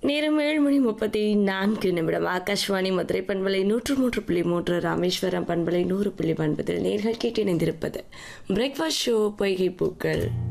நேரம் 7:34 ஆகாஷ்வாணி மதுரை பண்பலை 103.3 ராமேஸ்வரம் பண்பலை 100.9 நேர்கள் கேட்டு இணைந்திருப்பது பிரேக்ஃபாஸ்ட் ஷோ பொய்கை பூக்கள்.